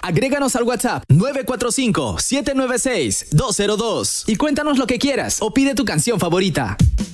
Agréganos al WhatsApp 945-796-202 y cuéntanos lo que quieras o pide tu canción favorita.